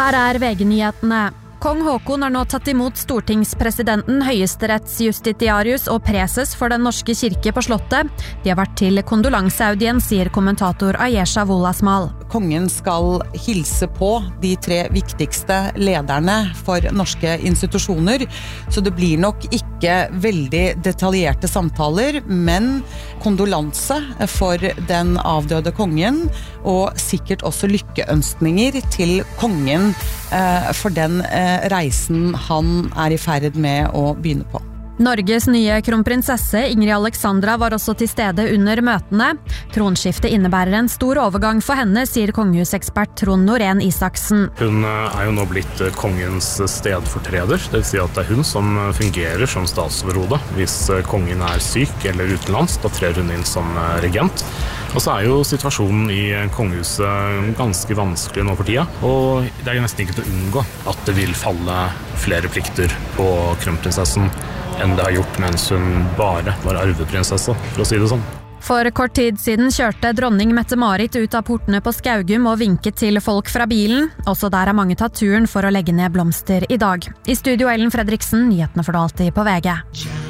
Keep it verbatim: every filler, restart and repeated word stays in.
Her er V G-nyhetene. Kong Haakon har nå tatt imot stortingspresidenten, høyesterettsjustitiarius og preses for den norske kirke på slottet. De har vært til kondolanseaudiens, sier kommentator Ayesha Wolasmal. Kongen skal hilse på de tre viktigste lederne for norske institusjoner, så det blir nok ikke veldig detaljerte samtaler, men kondolanse for den avdøde kongen, og sikkert også lykkeønskninger til kongen eh, for den eh, reisen han er i ferd med å begynne på. Norges nye kronprinsesse Ingrid Alexandra var også til stede under møtene. Tronskiftet innebærer en stor overgang for henne, sier kongehusekspert Trond Norén Isaksen. Hun er jo nå blitt kongens stedfortreder, det vil si at det er hun som fungerer som statsoverhode. Hvis kongen er syk eller utenlands, da trer hun inn som regent. Og så er jo situasjonen i kongehuset ganske vanskelig nå for tida, og det er jo nesten ikke til å unngå at det vil falle flere plikter på kronprinsessen enn det har gjort mens hun bare var arveprinsesse, for å si det sånn. For kort tid siden kjørte dronning Mette-Marit ut av portene på Skaugum og vinket til folk fra bilen. Også der har mange tatt turen for å legge ned blomster i dag. I studio Ellen Fredriksen, nyhetene for det alltid på V G.